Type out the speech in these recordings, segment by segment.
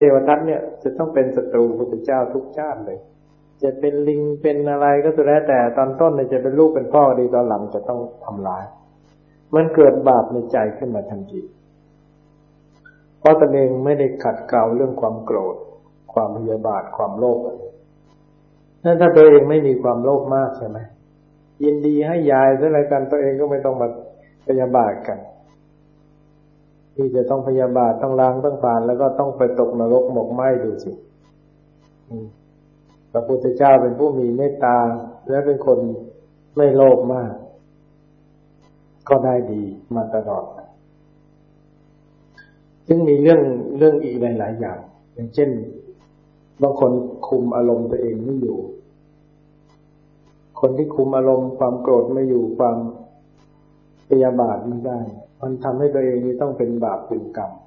เทวทัตเนี่ยจะต้องเป็นศัตรูพระพุทธเจ้าทุกชาติเลยจะเป็นลิงเป็นอะไรก็สุดแล้วแต่ตอนต้นเนี่ยจะเป็นลูกเป็นพ่อดีตอนหลังจะต้องทำร้ายมันเกิดบาปในใจขึ้นมาทันทีเพราะตนเองไม่ได้ขัดเกลาเรื่องความโกรธความพยาบาทความโลภนั่นถ้าตัวเองไม่มีความโลภมากใช่ไหมยินดีให้ยายอะไรกันตัวเองก็ไม่ต้องมาพยาบาทกันที่จะต้องพยาบาทต้องล้างต้องผ่านแล้วก็ต้องไปตกนรกหมกไหม้ดูสิพระพุทธเจ้าเป็นผู้มีเมตตาและเป็นคนไม่โลภมากก็ได้ดีมาตลอดซึ่งมีเรื่องอีกหลายๆอย่างอย่างเช่นบางคนคุมอารมณ์ตัวเองไม่อยู่คนที่คุมอารมณ์ความโกรธไม่อยู่ความพยาบาทไม่ได้มันทำให้ตัวเองนี่ต้องเป็นบาปเป็นกรรม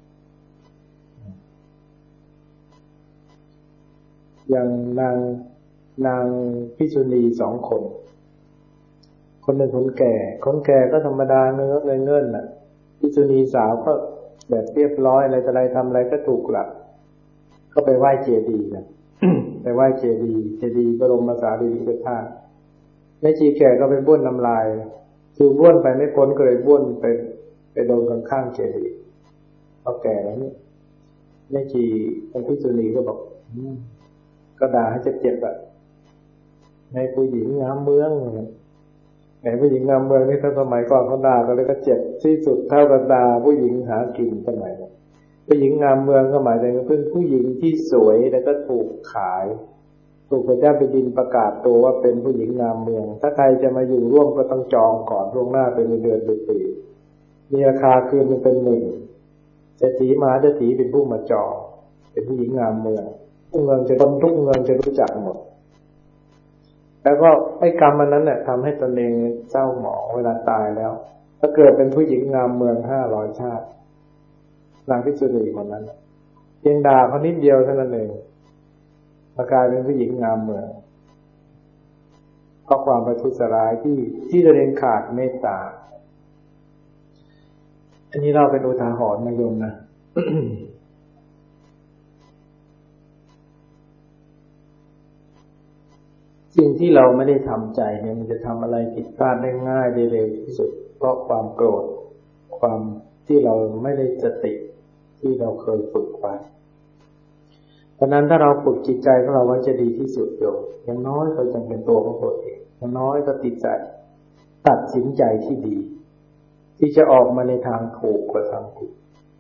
อย่างนางภิกษุณี2 คนคนหนึ่งคนแก่ก็ธรรมดาเงินน่ะภิกษุณีสาวก็แบบเรียบร้อยอะไรแต่ไรทำอะไรก็ถูกหลักก็ไปไหว้เจดีย์กัน ไปไหว้เจดีย์บรมสารีริกธาตุแม่ชีแก่ก็ไปบ้วนน้ำลายคือบ้วนไปไม่พ้นก็เลยบ้วนไปโดนข้างๆเจดีย์พอแก่แล้วนี่แม่ชีเป็นภิกษุณีก็บอกก็ด่าให้เจ็บๆอ่ะในผู้หญิงงามเมืองไอ้ผู้หญิงงามเมืองนี่ถ้าสมัยก่อนเขาด่าก็เลยก็เจ็บที่สุดเท่ากับด่าผู้หญิงหากินสมัยนั้นผู้หญิงงามเมืองก็หมายถึงเป็นผู้หญิงที่สวยแล้วก็ถูกขายถูกพระเจ้าแผ่นดินประกาศตัวว่าเป็นผู้หญิงงามเมืองถ้าใครจะมาอยู่ร่วมก็ต้องจองก่อนล่วงหน้าเป็นเดือนเป็นปีมีราคาคืนเป็น10,000เศรษฐีมหาเศรษฐีเป็นผู้มาจองเป็นผู้หญิงงามเมืองทุกเมืองจะรู้จักหมดแล้วก็ไอ้กรรมอันนั้นเนี่ยทำให้ตนเองเศร้าหมองเวลาตายแล้วถ้าเกิดเป็นผู้หญิงงามเมือง500 ชาตินางภิกษุณีคนนั้นเพียงด่าเขานิดเดียวเท่านั้นเองกลายเป็นผู้หญิงงามเมืองเพราะความประทุษร้ายที่ตนเองขาดเมตตาอันนี้เราเป็นอุทาหรณ์นะโยมนะ สิ่งที่เราไม่ได้ทำใจเนี่ยมันจะทำอะไรผิดพลาดได้ง่ายได้เร็วที่สุดเพราะความโกรธความที่เราไม่ได้สติที่เราเคยฝึกไว้เพราะนั้นถ้าเราฝึกจิตใจของเราไว้จะดีที่สุดโยมอย่างน้อยก็ยังเป็นตัวของตัวเองอย่างน้อยก็ติดใจตัดสินใจที่ดีที่จะออกมาในทางถูกกว่าทางผิด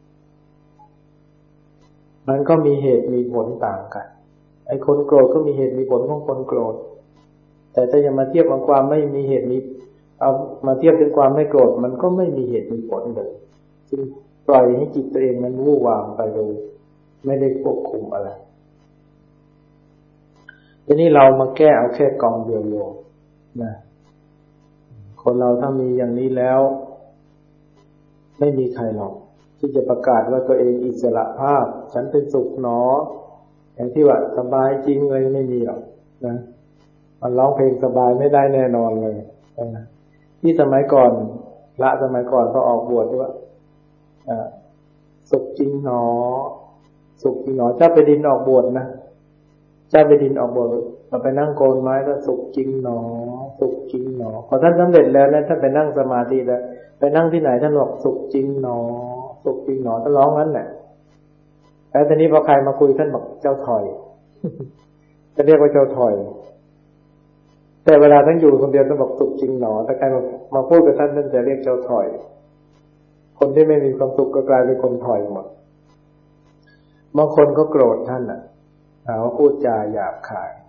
มันก็มีเหตุมีผลต่างกันไอ้คนโกรธก็มีเหตุมีผลของคนโกรธแต่ถ้าจะมาเทียบกับความไม่มีเหตุมีเอามาเทียบถึงความไม่โกรธมันก็ไม่มีเหตุมีผลเลยจึงปล่อยให้จิตตัวเองมันวู่วามไปเลยไม่ได้ควบคุมอะไรทีนี้เรามาแก้เอาแค่กองเดียวโยมนะคนเราถ้ามีอย่างนี้แล้วไม่มีใครหรอกที่จะประกาศว่าตัวเองอิสระภาพฉันเป็นสุขหนออย่างที่ว่าสบายจริงเลยไม่มีหรอกนะมันร้องเพลงสบายไม่ได้แน่นอนเลยนะที่สมัยก่อนพระสมัยก่อนเขาออกบวชที่ว่าสุขจริงหนอสุขจริงหนอเจ้าแผ่นดินออกบวชนะเจ้าแผ่นดินออกบวชมาไปนั่งโกนไม้ก็สุขจริงหนอสุขจริงหนอพอท่านสำเร็จแล้วนะท่านไปนั่งสมาธิแล้วไปนั่งที่ไหนท่านบอกสุขจริงหนอสุขจริงหนอท่านร้องงั้นแหละแล้วทีนี้พอใครมาคุยท่านบอกเจ้าถอยจะเรียกว่าเจ้าถอยแต่เวลาท่านอยู่คนเดียวท่านบอกสุขจริงหนอแต่ใครมาพูดกับท่านท่านจะเรียกเจ้าถอยคนที่ไม่มีความสุขก็กลายเป็นคนถอยหมดบางคนก็โกรธท่านหาว่าพูดจาหยาบคาย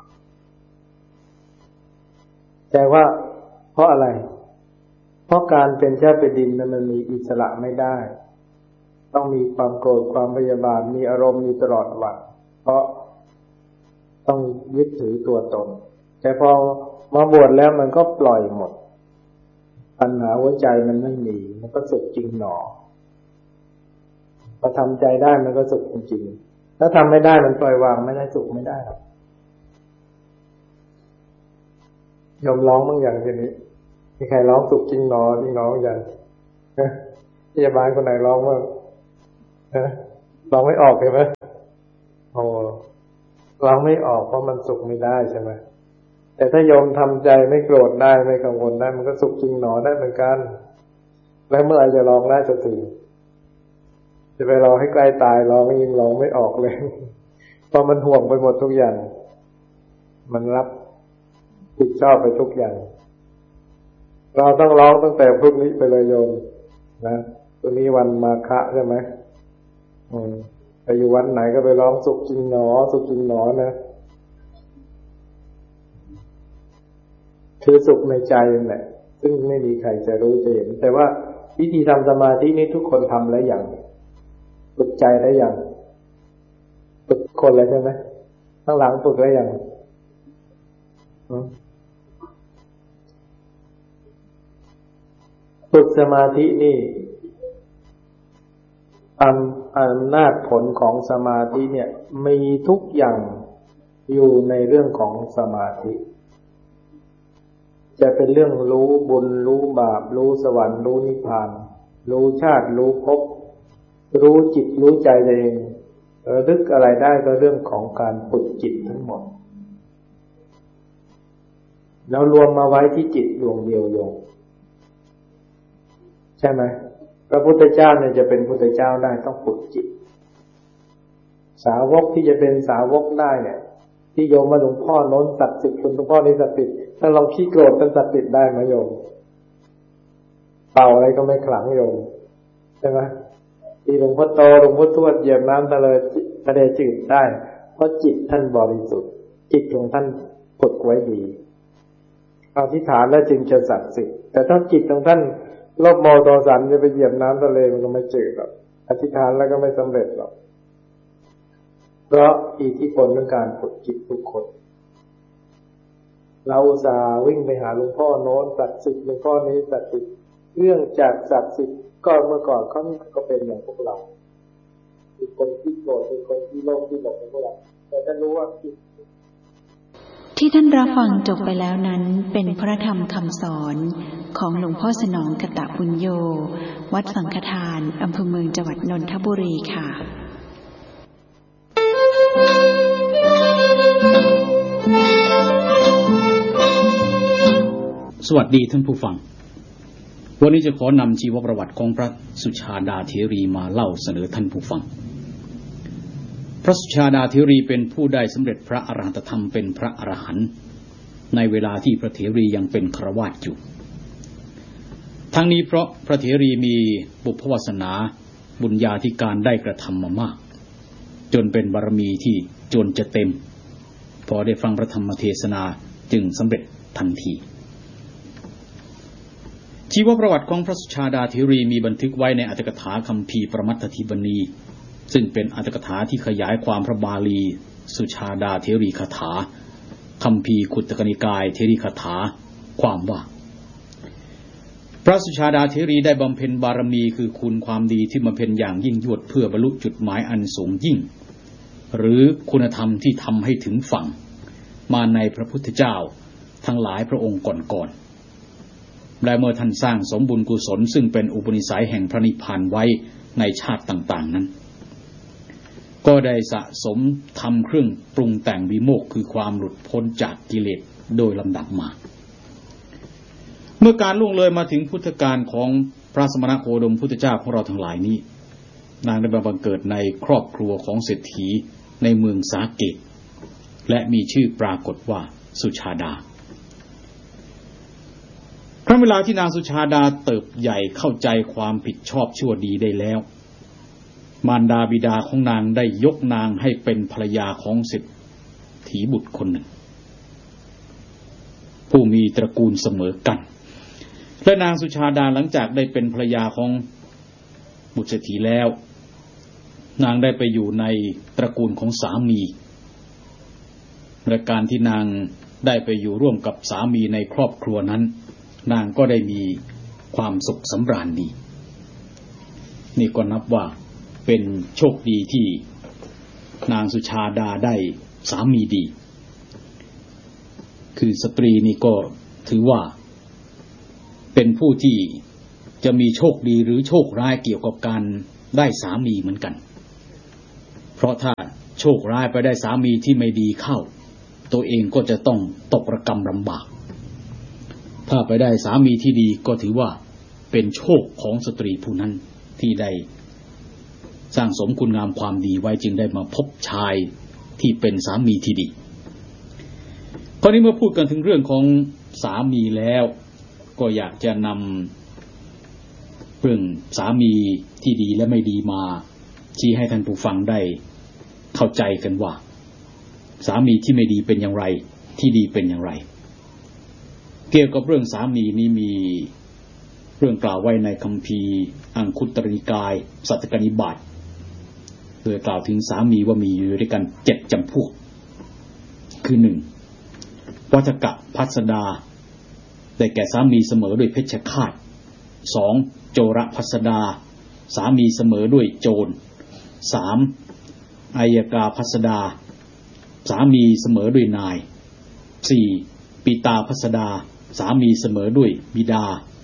แต่ว่าเพราะอะไรเพราะการเป็นเจ้าแผ่นดินนั้นมันมีอิสระไม่ได้ต้องมีความโกรธความพยาบาทมีอารมณ์อยู่ตลอดวันเพราะต้องยึดถือตัวตนแต่พอมาบวชแล้วมันก็ปล่อยหมดปัญหาหัวใจมันไม่มีมันก็สุขจริงหนอพอทำใจได้มันก็สุขจริงๆถ้าทำไม่ได้มันปล่อยวางไม่ได้สุขไม่ได้หรอกยอมร้องบางอย่างทีนี้มีใครร้องสุขจริงหนอจริงหนออย่างพยาบาลคนไหนร้องบ้างเราไม่ออกใช่ไหมโอ้เราไม่ออกเพราะมันสุขไม่ได้ใช่ไหมแต่ถ้าโยมทำใจไม่โกรธได้ไม่กังวลได้มันก็สุขจริงหนอได้เหมือนกันแล้วเมื่อไหร่จะลองได้สักทีจะไปรอให้ใกล้ตายลองยิ่งลองไม่ออกเลยเพราะมันห่วงไปหมดทุกอย่างมันรับผิดชอบไปทุกอย่างเราต้องร้องตั้งแต่พรุ่งนี้ไปเลยโยมนะพรุ่งนี้วันมาฆะใช่ไหมไปอยู่วันไหนก็ไปร้องสุขจริงหนอสุขจริงหนอนะคือสุขในใจนั่นแหละซึ่งไม่มีใครจะรู้จะเห็นแต่ว่าวิธีทำสมาธินี้ทุกคนทำแล้วอย่างฝึกใจได้อย่างฝึกคนเลยใช่ไหมข้างหลังฝึกได้อย่างฝึกสมาธินี่อำนาจผลของสมาธิเนี่ยมีทุกอย่างอยู่ในเรื่องของสมาธิจะเป็นเรื่องรู้บุญรู้บาปรู้สวรรค์รู้นิพพานรู้ชาติรู้ภพรู้จิตรู้ใจตัวเองระลึกอะไรได้ก็เรื่องของการฝึกจิตทั้งหมดแล้วรวมมาไว้ที่จิตดวงเดียวโยมใช่ไหมพระพุทธเจ้าเนี่ยจะเป็นพุทธเจ้าได้ต้องฝึกจิตสาวกที่จะเป็นสาวกได้เนี่ยที่โยมมาหลวงพ่อโน้นศักดิ์สิทธิ์คุณหลวงพ่อนี้ศักดิ์สิทธิ์ถ้าเราขี้โกรธเป็นศักดิ์สิทธิ์ได้ไหมโยมเป่าอะไรก็ไม่ขลังโยมใช่ไหมที่หลวงพ่อโตหลวงพ่อทวดเหยียบน้ำทะเลจืดได้เพราะจิตท่านบริสุทธิ์จิตของท่านฝึกไว้ดีอธิษฐานแล้วจึงจะศักดิ์สิทธิ์แต่ถ้าจิตของท่านโลภโมโทสันจะไปเหยียบน้ำทะเลมันก็ไม่จืดหรอกอธิษฐานแล้วก็ไม่สำเร็จหรอกเพราะอิทธิพลของการฝึกจิตทุกคนเราอุตส่าห์วิ่งไปหาหลวงพ่อโน้นศักดิ์สิทธิ์หลวงพ่อนี้ศักดิ์สิทธิ์เรื่องจากศักดิ์สิทธิ์ก็เมื่อก่อนเขาก็เป็นอย่างพวกเราเป็นคนที่โกรธเป็นคนที่โลภที่หลงเป็นพวกเราแต่ท่านรู้ว่าที่ท่านรับฟังจบไปแล้วนั้นเป็นพระธรรมคำสอนของหลวงพ่อสนองกตปุญโญวัดสังฆทานอำเภอเมืองจังหวัดนนทบุรีค่ะสวัสดีท่านผู้ฟังวันนี้จะขอนำชีวประวัติของพระสุชาดาเถรีมาเล่าเสนอท่านผู้ฟังพระสุชาดาเถรีเป็นผู้ได้สำเร็จพระอรหันตธรรมเป็นพระอรหันต์ในเวลาที่พระเถรียังเป็นฆราวาสอยู่ทั้งนี้เพราะพระเถรีมีบุพวาสนาบุญญาธิการได้กระทำมามากจนเป็นบารมีที่จนจะเต็มพอได้ฟังพระธรรมเทศนาจึงสำเร็จทันทีชีวประวัติของพระสุชาดาเถรีมีบันทึกไว้ในอัตถกถาคัมภีร์ประมัตถทิบณีซึ่งเป็นอัตถกถาที่ขยายความพระบาลีสุชาดาเถรีคาถาคัมภีร์ขุตตกนิกายเถรีคาถาความว่าพระสุชาดาเถรีได้บำเพ็ญบารมีคือคุณความดีที่บำเพ็ญอย่างยิ่งยวดเพื่อบรรลุจุดหมายอันสูงยิ่งหรือคุณธรรมที่ทำให้ถึงฝั่งมาในพระพุทธเจ้าทั้งหลายพระองค์ก่อนและเมื่อท่านสร้างสมบุญกุศลซึ่งเป็นอุปนิสัยแห่งพระนิพพานไว้ในชาติต่างๆนั้นก็ได้สะสมทำเครื่องปรุงแต่งวิโมกข์คือความหลุดพ้นจากกิเลสโดยลำดับมาเมื่อการล่วงเลยมาถึงพุทธกาลของพระสมณโคดมพุทธเจ้าของเราทั้งหลายนี้นางได้บังเกิดในครอบครัวของเศรษฐีในเมืองสาเกตและมีชื่อปรากฏว่าสุชาดาครั้งเวลาที่นางสุชาดาเติบใหญ่เข้าใจความผิดชอบชั่วดีได้แล้วมารดาบิดาของนางได้ยกนางให้เป็นภรรยาของเศรษฐีบุตรคนหนึ่งผู้มีตระกูลเสมอกันและนางสุชาดาหลังจากได้เป็นภรรยาของบุตรเศรษฐีแล้วนางได้ไปอยู่ในตระกูลของสามีและการที่นางได้ไปอยู่ร่วมกับสามีในครอบครัวนั้นนางก็ได้มีความสุขสำราญดีนี่ก็นับว่าเป็นโชคดีที่นางสุชาดาได้สามีดีคือสตรีนี่ก็ถือว่าเป็นผู้ที่จะมีโชคดีหรือโชคร้ายเกี่ยวกับการได้สามีเหมือนกันเพราะถ้าโชคร้ายไปได้สามีที่ไม่ดีเข้าตัวเองก็จะต้องตกระกำลำบากถ้าไปได้สามีที่ดีก็ถือว่าเป็นโชคของสตรีผู้นั้นที่ได้สร้างสมคุณงามความดีไว้จึงได้มาพบชายที่เป็นสามีที่ดีคราวนี้เมื่อพูดกันถึงเรื่องของสามีแล้วก็อยากจะนำเรื่องสามีที่ดีและไม่ดีมาชี้ให้ท่านผู้ฟังได้เข้าใจกันว่าสามีที่ไม่ดีเป็นอย่างไรที่ดีเป็นอย่างไรเกี่ยวกับเรื่องสามีนี้มีเรื่องกล่าวไว้ในคัมภีร์อังคุตรนิกายสัตตกนิบาตโดยกล่าวถึงสามีว่ามีอยู่ด้วยกัน7จำพวกคือ 1. วัฏกะพัสดาได้แก่สามีเสมอด้วยเพชฌฆาต 2. โจรพัสดาสามีเสมอด้วยโจร 3. อัยกาพัสดาสามีเสมอด้วยนาย 4. ปิตาพัสดาสามีเสมอด้วยบิดา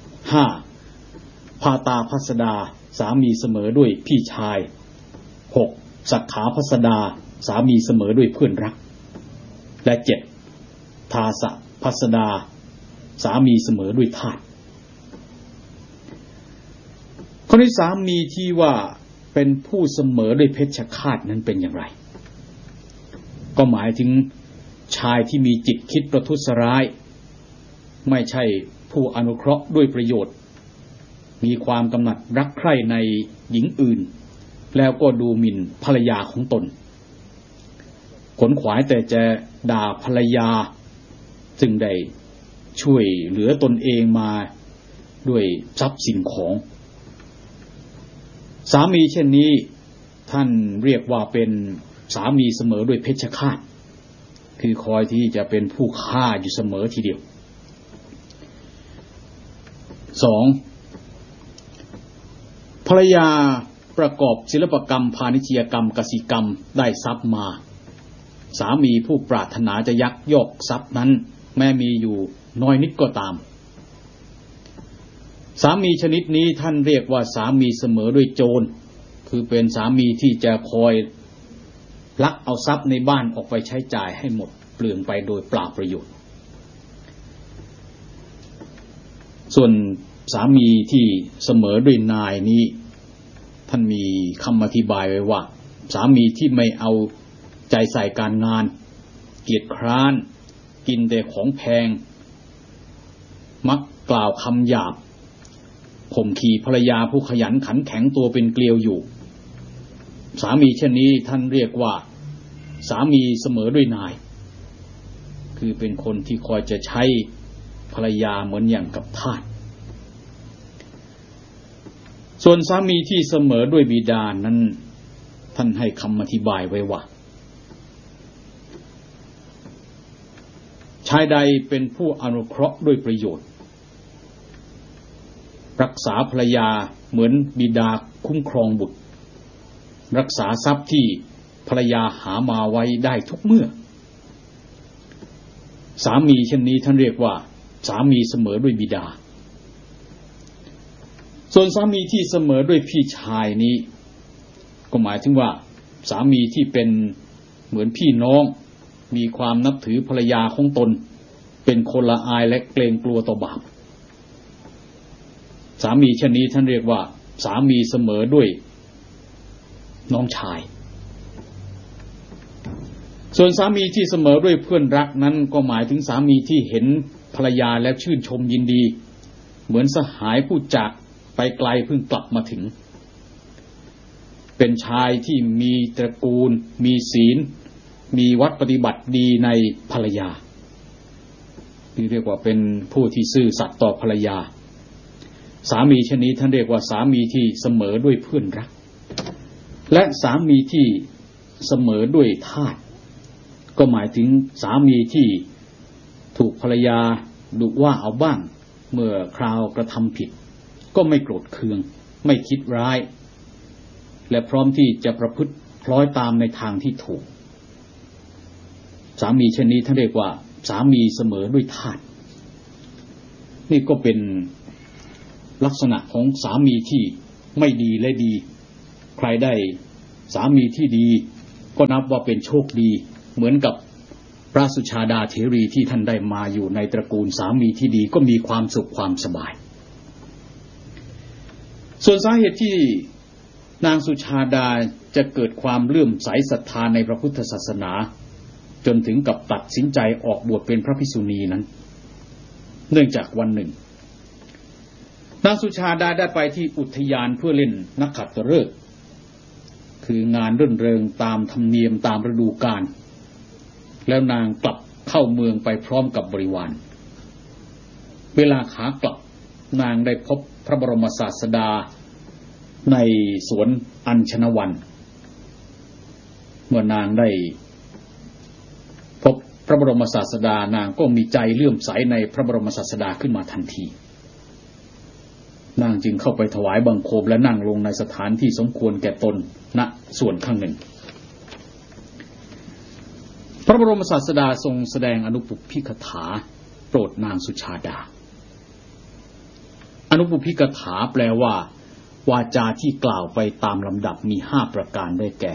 5. พาตาพัสดาสามีเสมอด้วยพี่ชาย 6. สักขาพัสดาสามีเสมอด้วยเพื่อนรักและ 7. ทาสะพัสดาสามีเสมอด้วยทาสคนที่สามีที่ว่าเป็นผู้เสมอด้วยเพชฌฆาตนั้นเป็นอย่างไรก็หมายถึงชายที่มีจิตคิดประทุษร้ายไม่ใช่ผู้อนุเคราะห์ด้วยประโยชน์มีความกำหนัดรักใคร่ในหญิงอื่นแล้วก็ดูหมิ่นภรรยาของตนขนขวายแต่จะด่าภรรยาซึ่งได้ช่วยเหลือตนเองมาด้วยทรัพย์สินของสามีเช่นนี้ท่านเรียกว่าเป็นสามีเสมอด้วยเพชฌฆาตคือคอยที่จะเป็นผู้ฆ่าอยู่เสมอทีเดียว 2. ภรรยาประกอบศิลปกรรมพาณิชยกรรมกสิกรรมได้ทรัพย์มาสามีผู้ปรารถนาจะยักยอกทรัพย์นั้นแม้มีอยู่น้อยนิดก็ตามสามีชนิดนี้ท่านเรียกว่าสามีเสมอด้วยโจรคือเป็นสามีที่จะคอยลักเอาทรัพย์ในบ้านออกไปใช้จ่ายให้หมดเปลืองไปโดยเปล่าประโยชน์ส่วนสามีที่เสมอด้วยนายนี้ท่านมีคำอธิบายไว้ว่าสามีที่ไม่เอาใจใส่การงานเกียจคร้านกินแต่ของแพงมักกล่าวคำหยาบข่มขี่ภรรยาผู้ขยันขันแข็งตัวเป็นเกลียวอยู่สามีเช่นนี้ท่านเรียกว่าสามีเสมอด้วยนายคือเป็นคนที่คอยจะใช้ภรรยาเหมือนอย่างกับทาสส่วนสามีที่เสมอด้วยบิดานั้นท่านให้คำอธิบายไว้ว่าชายใดเป็นผู้อนุเคราะห์ด้วยประโยชน์รักษาภรรยาเหมือนบิดาคุ้มครองบุตรรักษาทรัพย์ที่ภรรยาหามาไว้ได้ทุกเมื่อสามีเช่นนี้ท่านเรียกว่าสามีเสมอด้วยบิดาส่วนสามีที่เสมอด้วยพี่ชายนี้ก็หมายถึงว่าสามีที่เป็นเหมือนพี่น้องมีความนับถือภรรยาของตนเป็นคนละอายและเกรงกลัวต่อบาปสามีเช่นนี้ท่านเรียกว่าสามีเสมอด้วยน้องชายส่วนสามีที่เสมอด้วยเพื่อนรักนั้นก็หมายถึงสามีที่เห็นภรรยาแล้วชื่นชมยินดีเหมือนสหายผู้จากไปไกลเพิ่งกลับมาถึงเป็นชายที่มีตระกูลมีศีลมีวัดปฏิบัติดีในภรรยาที่เรียกว่าเป็นผู้ที่ซื่อสัตย์ต่อภรรยาสามีเช่นนี้ท่านเรียกว่าสามีที่เสมอด้วยเพื่อนรักและสามีที่เสมอด้วยทาสก็หมายถึงสามีที่ถูกภรรยาดุว่าเอาบ้างเมื่อคราวกระทำผิดก็ไม่โกรธเคืองไม่คิดร้ายและพร้อมที่จะประพฤติคล้อยตามในทางที่ถูกสามีเช่นนี้ท่านเรียกว่าสามีเสมอด้วยทาสนี่ก็เป็นลักษณะของสามีที่ไม่ดีและดีใครได้สามีที่ดีก็นับว่าเป็นโชคดีเหมือนกับพระสุชาดาเถรีที่ท่านได้มาอยู่ในตระกูลสามีที่ดีก็มีความสุขความสบายส่วนสาเหตุที่นางสุชาดาจะเกิดความเลื่อมใสศรัทธาในพระพุทธศาสนาจนถึงกับตัดสินใจออกบวชเป็นพระภิกษุณีนั้นเนื่องจากวันหนึ่งนางสุชาดาได้ไปที่อุทยานเพื่อเล่นนักขัตฤกษ์คืองานรื่นเริงตามธรรมเนียมตามฤดูกาลแล้วนางกลับเข้าเมืองไปพร้อมกับบริวารเวลาขากลับนางได้พบพระบรมศาสดาในสวนอัญชนวันเมื่อนางได้พบพระบรมศาสดานางก็มีใจเลื่อมใสในพระบรมศาสดาขึ้นมาทันทีนางจึงเข้าไปถวายบังคมและนั่งลงในสถานที่สมควรแก่ตนณส่วนข้างหนึ่งพระบรมศาสดาทรงแสดงอนุปุพพิกถาโปรดนางสุชาดาอนุปุพพิกถาแปลว่าวาจาที่กล่าวไปตามลำดับมี5ประการได้แก่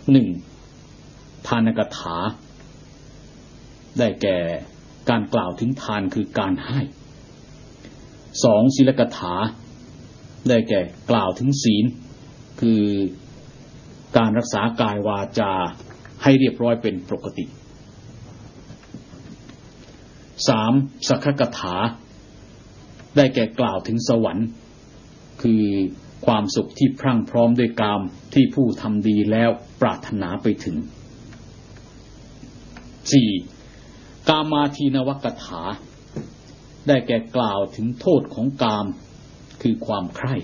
1. ทานกถาได้แก่การกล่าวถึงทานคือการให้ 2. ศีลกถาได้แก่กล่าวถึงศีลคือการรักษากายวาจาให้เรียบร้อยเป็นปกติ 3. สักขกถาได้แก่กล่าวถึงสวรรค์คือความสุขที่พรั่งพร้อมด้วยกามที่ผู้ทำดีแล้วปรารถนาไปถึง 4. กามาทีนวกถาได้แก่กล่าวถึงโทษของกามคือความใคร่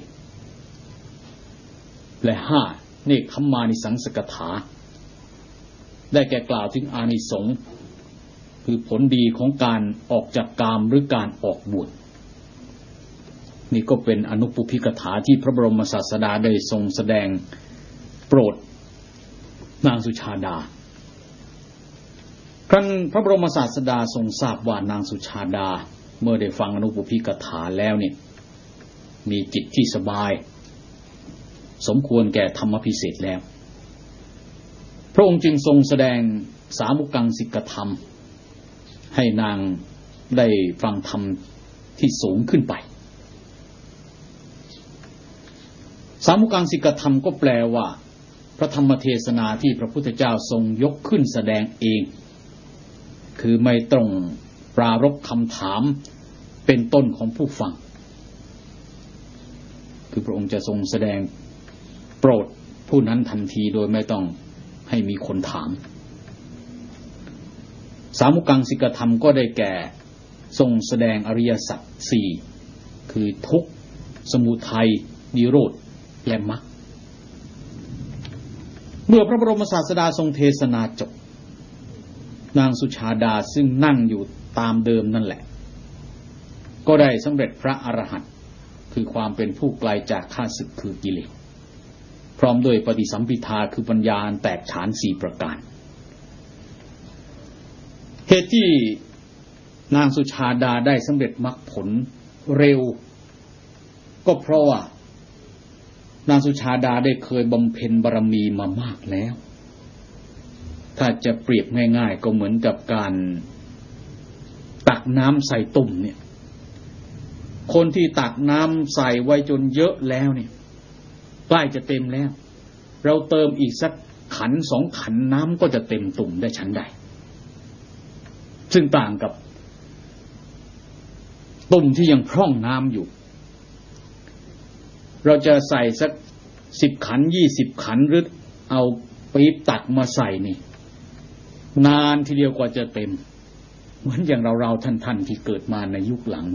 และ 5. เนกขัมมานิสังสกถาได้แก่กล่าวถึงอานิสงส์คือผลดีของการออกจากกามหรือการออกบวชนี่ก็เป็นอนุปุพพิกถาที่พระบรมศาสดาได้ทรงแสดงโปรดนางสุชาดาครั้นพระบรมศาสดาทรงทราบว่านางสุชาดาเมื่อได้ฟังอนุปุพพิกถาแล้วเนี่ยมีจิตที่สบายสมควรแก่ธรรมภิเษกแล้วพระองค์จึงทรงแสดงสามุกังสิกธรรมให้นางได้ฟังธรรมที่สูงขึ้นไปสามุกังสิกธรรมก็แปลว่าพระธรรมเทศนาที่พระพุทธเจ้าทรงยกขึ้นแสดงเองคือไม่ต้องปรารภคำถามเป็นต้นของผู้ฟังคือพระองค์จะทรงแสดงโปรดผู้นั้นทันทีโดยไม่ต้องให้มีคนถามสามุกังสิกธรรมก็ได้แก่ทรงแสดงอริยสัจ4คือทุกข์สมุทัยนิโรธและมรรคเมื่อพระบรมศาสดาทรงเทศนาจบนางสุชาดาซึ่งนั่งอยู่ตามเดิมนั่นแหละก็ได้สำเร็จพระอรหันต์คือความเป็นผู้ไกลจากข้าศึกคือกิเลสพร้อมด้วยปฏิสัมภิทาคือปัญญาแตกฉาน4ประการเหตุที่นางสุชาดาได้สำเร็จมรรคผลเร็วก็เพราะว่านางสุชาดาได้เคยบำเพ็ญบารมีมามากแล้วถ้าจะเปรียบง่ายๆก็เหมือนกับการตักน้ำใส่ตุ่มเนี่ยคนที่ตักน้ำใส่ไว้จนเยอะแล้วเนี่ยใกล้จะเต็มแล้วเราเติมอีกสักขัน2ขันน้ำก็จะเต็มตุ่มได้ชั้นใดซึ่งต่างกับตุ่มที่ยังพร่องน้ำอยู่เราจะใส่สัก10ขัน20ขันหรือเอาปี๊บตักมาใส่นี่นานทีเดียวกว่าจะเต็มเหมือนอย่างเราท่านที่เกิดมาในยุคหลัง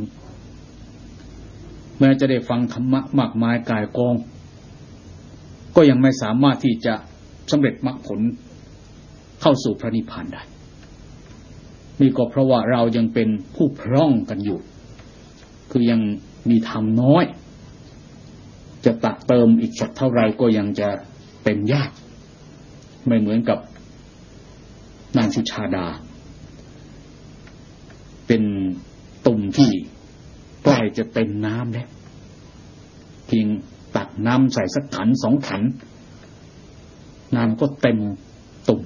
แม้จะได้ฟังธรรมะมากมายกายกองก็ยังไม่สามารถที่จะสำเร็จมรรคผลเข้าสู่พระนิพพานได้นี่ก็เพราะว่าเรายังเป็นผู้พร่องกันอยู่คือยังมีธรรมน้อยจะตักเติมอีกสักเท่าไรก็ยังจะเต็มยากไม่เหมือนกับนางสุชาดาเป็นตุ่มที่ใกล้จะเต็มน้ำแล้วเพียงตักน้ำใส่สักขัน2ขันน้ำก็เต็ม